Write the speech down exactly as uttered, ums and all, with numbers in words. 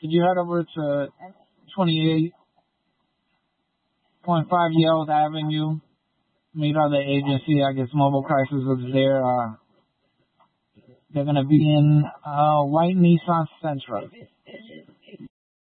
Did you head over to twenty-eight point five Yale Avenue? Meet other agency. I guess Mobile Crisis was there. Uh, they're going to be in uh, White Nissan Sentra.